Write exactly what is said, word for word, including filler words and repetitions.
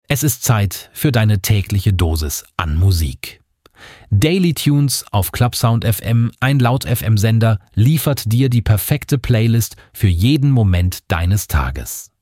Es ist Zeit für deine tägliche Dosis an Musik. Daily Tunes auf Clubsound F M, ein Laut-F M-Sender, liefert dir die perfekte Playlist für jeden Moment deines Tages.